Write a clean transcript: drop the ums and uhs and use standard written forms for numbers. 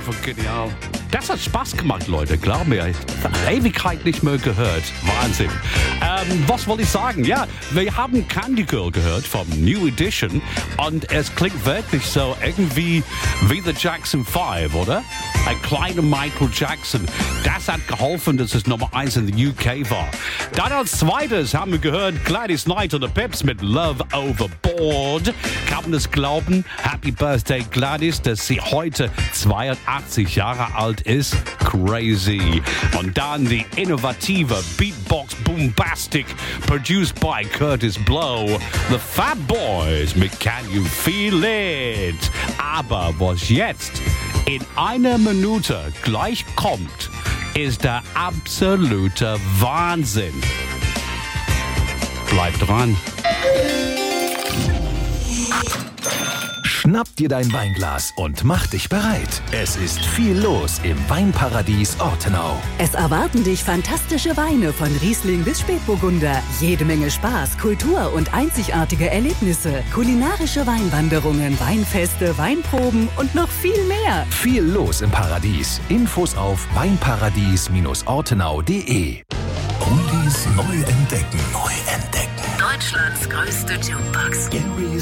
einfach genial. Das hat Spaß gemacht, Leute, glaub mir. Ich habe Ewigkeit nicht mehr gehört. Wahnsinn. Was wollte ich sagen? Ja, wir haben Candy Girl gehört vom New Edition und es klingt wirklich so irgendwie wie The Jackson 5, oder? Ein kleiner Michael Jackson. Das hat geholfen, dass es Nummer 1 in the UK war. Dann als zweites haben wir gehört Gladys Knight und the Pips mit Love Overboard. Kann man das glauben? Happy Birthday Gladys, dass sie heute 82 Jahre alt ist. Crazy. Und dann die innovative Beatbox Boombastic, produced by Curtis Blow. The Fat Boys mit Can You Feel It? Aber was jetzt in einer Minute gleich kommt, ist der absolute Wahnsinn. Bleibt dran. Schnapp dir dein Weinglas und mach dich bereit. Es ist viel los im Weinparadies Ortenau. Es erwarten dich fantastische Weine von Riesling bis Spätburgunder. Jede Menge Spaß, Kultur und einzigartige Erlebnisse. Kulinarische Weinwanderungen, Weinfeste, Weinproben und noch viel mehr. Viel los im Paradies. Infos auf weinparadies-ortenau.de. Oldies neu entdecken. Deutschlands größte Jukebox.